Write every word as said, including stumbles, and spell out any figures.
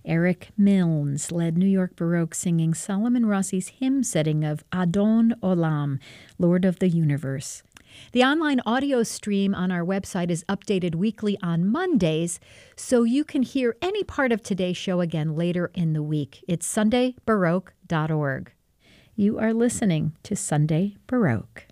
Eric Milnes led New York Baroque singing Solomon Rossi's hymn setting of Adon Olam, Lord of the Universe. The online audio stream on our website is updated weekly on Mondays, so you can hear any part of today's show again later in the week. It's sunday baroque dot org. You are listening to Sunday Baroque.